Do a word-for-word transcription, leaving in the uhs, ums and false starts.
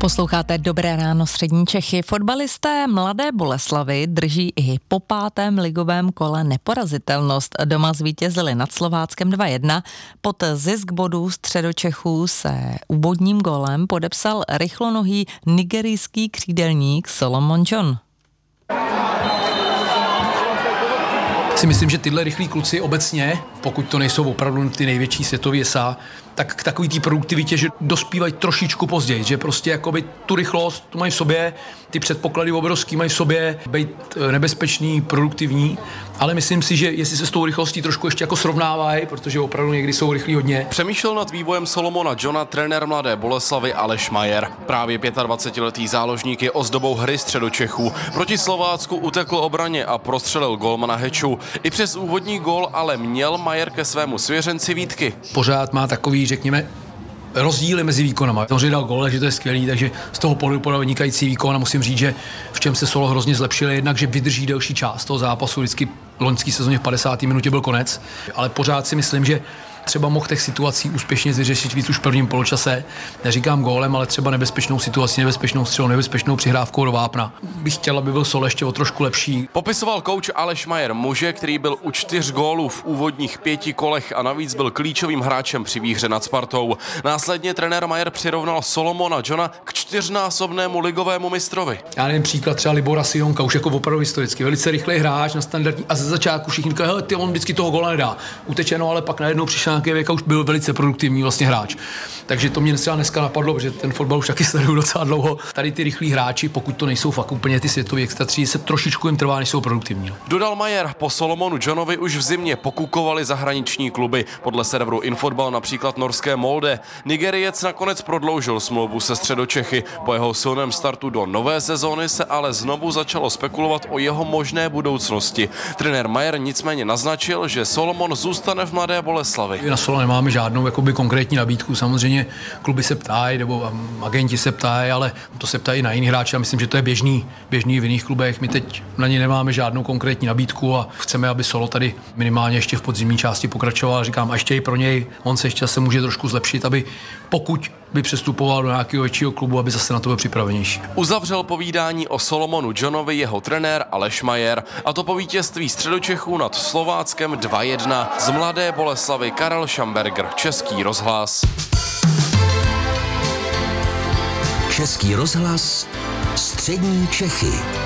Posloucháte Dobré ráno střední Čechy. Fotbalisté Mladé Boleslavi drží i po pátém ligovém kole neporazitelnost. Doma zvítězili nad Slováckem dva jedna. Pod zisk bodů Středočechů se úvodním golem podepsal rychlonohý nigerijský křídelník Solomon John. Si myslím, že tyhle rychlí kluci obecně, pokud to nejsou opravdu ty největší světový es á, tak k takový té produktivitě, že dospívají trošičku později, že prostě jakoby tu rychlost tu mají v sobě, ty předpoklady obrovský mají v sobě, být nebezpečný, produktivní, ale myslím si, že jestli se s tou rychlostí trošku ještě jako srovnávají, protože opravdu někdy jsou rychlí hodně. Přemýšlel nad vývojem Solomona Johna trenér Mladé Boleslavy Aleš Majer. Právě dvacetiletý záložník je ozdobou hry Středočechů. Proti Slovácku utekl obraně a prostřelil golmana Heču. I přes úvodní gól ale měl Majer ke svému svěřenci výtky. Pořád má takový, řekněme, rozdíly mezi výkonama. Samozřejmě dal gól, že to je skvělý, takže z toho pohledu podal vynikající výkon a musím říct, že v čem se Solo hrozně zlepšil, jednak, že vydrží delší část toho zápasu, vždycky v loňské sezóně v padesáté minutě byl konec, ale pořád si myslím, že třeba mohl těch situací úspěšně vyřešit víc už v prvním poločase. Neříkám gólem, ale třeba nebezpečnou situaci, nebezpečnou střelou, nebezpečnou přihrávkou do vápna. Bych chtěl, aby byl Sol ještě o trošku lepší. Popisoval kouč Aleš Majer muže, který byl u čtyř gólů v úvodních pěti kolech a navíc byl klíčovým hráčem při výhře nad Spartou. Následně trenér Majer přirovnal Solomona Johna k čtyřnásobnému ligovému mistrovi. Já nevím, příklad třeba Libora Sionka, už jako opravdu historicky, velice rychlý hráč na standardní a ze začátku všichni říkají, hele, ty on vždycky toho góla nedá. Utečeno, ale pak najednou přišel nějaký věk a už byl velice produktivní vlastně hráč. Takže to mě třeba dneska napadlo, protože ten fotbal už taky sleduju docela dlouho. Tady ty rychlí hráči, pokud to nejsou fakt úplně ty světoví extra tří, se trošičku jim trvá, než jsou produktivní. Dodal Majer, po Solomonu Johnovi už v zimě pokukovali zahraniční kluby. Podle serveru Infotbal například norské Molde. Nigerijec nakonec prodloužil smlouvu se Středočechy. Po jeho silném startu do nové sezóny se ale znovu začalo spekulovat o jeho možné budoucnosti. Trenér Majer nicméně naznačil, že Solomon zůstane v Mladé Boleslavi. Na Solo nemáme žádnou jakoby konkrétní nabídku. Samozřejmě kluby se ptají, nebo agenti se ptají, ale to se ptají na jiný hráče a myslím, že to je běžný, běžný v jiných klubech. My teď na ně nemáme žádnou konkrétní nabídku a chceme, aby Solo tady minimálně ještě v podzimní části pokračoval. Říkám, a ještě i pro něj, on se ještě se může trošku zlepšit, aby pokud by přestupoval do nějakého většího klubu, aby zase na to byl připravenější. Uzavřel povídání o Solomonu Johnovi jeho trenér Aleš Majer, a to po vítězství Středočechů nad Slováckem dva jedna. Z Mladé Boleslavy Karel Šamberger, Český rozhlas. Český rozhlas, střední Čechy.